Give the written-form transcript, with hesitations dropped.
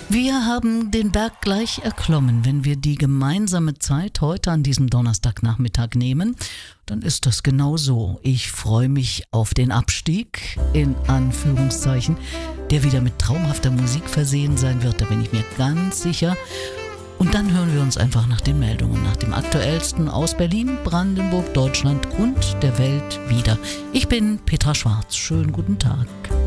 Wir haben den Berg gleich erklommen. Wenn wir die gemeinsame Zeit heute an diesem Donnerstagnachmittag nehmen, dann ist das genau so. Ich freue mich auf den Abstieg, in Anführungszeichen, der wieder mit traumhafter Musik versehen sein wird, da bin ich mir ganz sicher. Und dann hören wir uns einfach nach den Meldungen, nach dem Aktuellsten aus Berlin, Brandenburg, Deutschland und der Welt wieder. Ich bin Petra Schwarz. Schönen guten Tag.